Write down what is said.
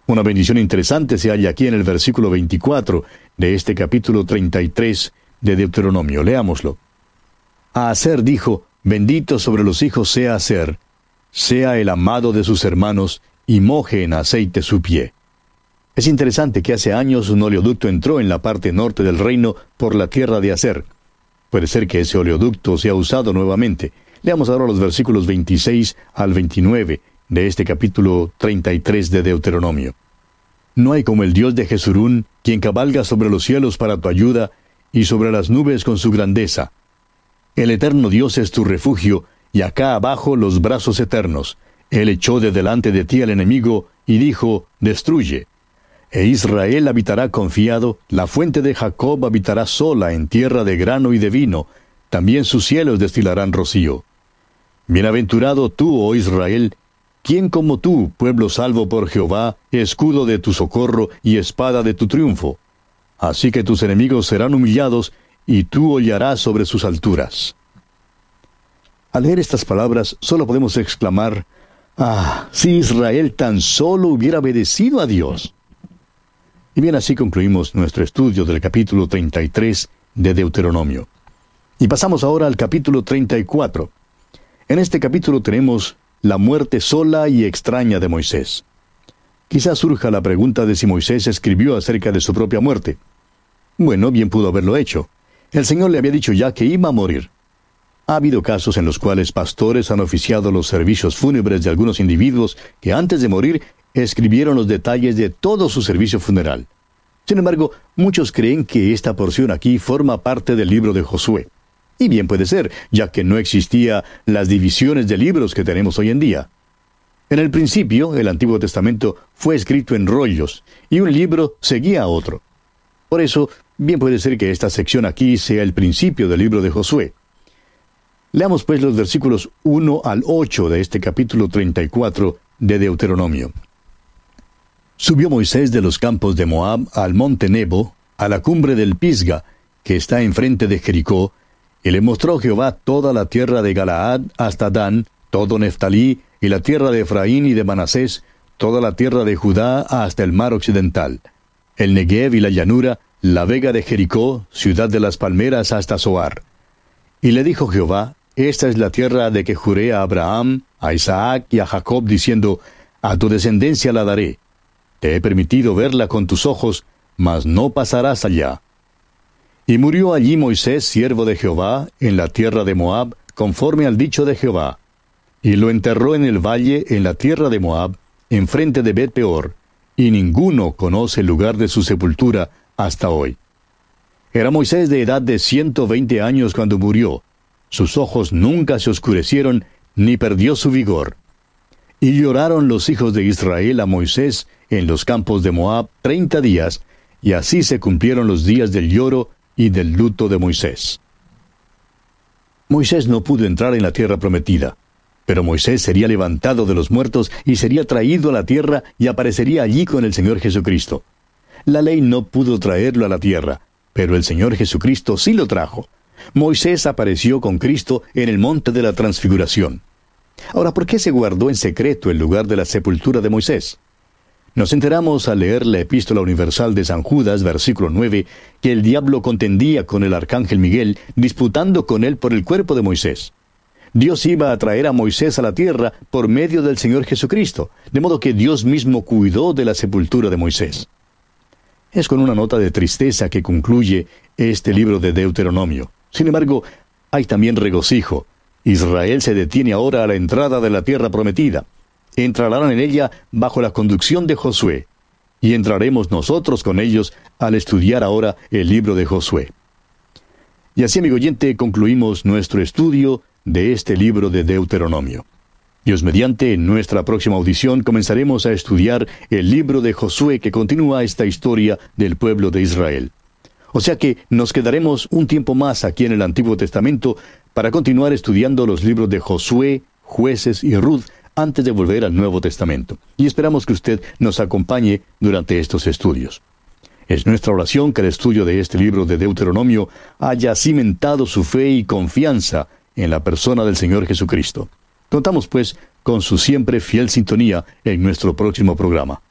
Una bendición interesante se halla aquí en el versículo 24 de este capítulo 33 de Deuteronomio. Leámoslo. A Aser dijo, bendito sobre los hijos sea Aser, sea el amado de sus hermanos, y moje en aceite su pie. Es interesante que hace años un oleoducto entró en la parte norte del reino por la tierra de Aser. Puede ser que ese oleoducto sea usado nuevamente. Leamos ahora los versículos 26 al 29 de este capítulo 33 de Deuteronomio. No hay como el Dios de Jesurún, quien cabalga sobre los cielos para tu ayuda, y sobre las nubes con su grandeza. El eterno Dios es tu refugio, y acá abajo los brazos eternos. Él echó de delante de ti al enemigo, y dijo, destruye. E Israel habitará confiado, la fuente de Jacob habitará sola en tierra de grano y de vino, también sus cielos destilarán rocío. Bienaventurado tú, oh Israel, ¿quién como tú, pueblo salvo por Jehová, escudo de tu socorro y espada de tu triunfo? Así que tus enemigos serán humillados, y tú hollarás sobre sus alturas. Al leer estas palabras, solo podemos exclamar, ¡ah, si Israel tan solo hubiera obedecido a Dios! Y bien, así concluimos nuestro estudio del capítulo 33 de Deuteronomio. Y pasamos ahora al capítulo 34. En este capítulo tenemos la muerte sola y extraña de Moisés. Quizás surja la pregunta de si Moisés escribió acerca de su propia muerte. Bueno, bien pudo haberlo hecho. El Señor le había dicho ya que iba a morir. Ha habido casos en los cuales pastores han oficiado los servicios fúnebres de algunos individuos que antes de morir escribieron los detalles de todo su servicio funeral. Sin embargo, muchos creen que esta porción aquí forma parte del libro de Josué. Y bien puede ser, ya que no existía las divisiones de libros que tenemos hoy en día. En el principio, el Antiguo Testamento fue escrito en rollos, y un libro seguía a otro. Por eso, bien puede ser que esta sección aquí sea el principio del libro de Josué. Leamos pues los versículos 1 al 8 de este capítulo 34 de Deuteronomio. Subió Moisés de los campos de Moab al monte Nebo, a la cumbre del Pisga, que está enfrente de Jericó, y le mostró Jehová toda la tierra de Galaad hasta Dan, todo Neftalí, y la tierra de Efraín y de Manasés, toda la tierra de Judá hasta el mar occidental, el Negev y la llanura, la vega de Jericó, ciudad de las palmeras hasta Zoar. Y le dijo Jehová, esta es la tierra de que juré a Abraham, a Isaac y a Jacob, diciendo, a tu descendencia la daré. Te he permitido verla con tus ojos, mas no pasarás allá. Y murió allí Moisés, siervo de Jehová, en la tierra de Moab, conforme al dicho de Jehová. Y lo enterró en el valle, en la tierra de Moab, enfrente de Bet-peor, y ninguno conoce el lugar de su sepultura hasta hoy. Era Moisés de edad de 120 años cuando murió. Sus ojos nunca se oscurecieron, ni perdió su vigor. Y lloraron los hijos de Israel a Moisés en los campos de Moab 30 días, y así se cumplieron los días del lloro y del luto de Moisés. Moisés no pudo entrar en la tierra prometida, pero Moisés sería levantado de los muertos y sería traído a la tierra y aparecería allí con el Señor Jesucristo. La ley no pudo traerlo a la tierra, pero el Señor Jesucristo sí lo trajo. Moisés apareció con Cristo en el monte de la transfiguración. Ahora, ¿por qué se guardó en secreto el lugar de la sepultura de Moisés? Nos enteramos al leer la Epístola Universal de San Judas, versículo 9, que el diablo contendía con el arcángel Miguel, disputando con él por el cuerpo de Moisés. Dios iba a traer a Moisés a la tierra por medio del Señor Jesucristo, de modo que Dios mismo cuidó de la sepultura de Moisés. Es con una nota de tristeza que concluye este libro de Deuteronomio. Sin embargo, hay también regocijo. Israel se detiene ahora a la entrada de la tierra prometida. Entrarán en ella bajo la conducción de Josué. Y entraremos nosotros con ellos al estudiar ahora el libro de Josué. Y así, amigo oyente, concluimos nuestro estudio de este libro de Deuteronomio. Dios mediante, en nuestra próxima audición comenzaremos a estudiar el libro de Josué que continúa esta historia del pueblo de Israel. O sea que nos quedaremos un tiempo más aquí en el Antiguo Testamento para continuar estudiando los libros de Josué, Jueces y Ruth antes de volver al Nuevo Testamento. Y esperamos que usted nos acompañe durante estos estudios. Es nuestra oración que el estudio de este libro de Deuteronomio haya cimentado su fe y confianza en la persona del Señor Jesucristo. Contamos, pues, con su siempre fiel sintonía en nuestro próximo programa.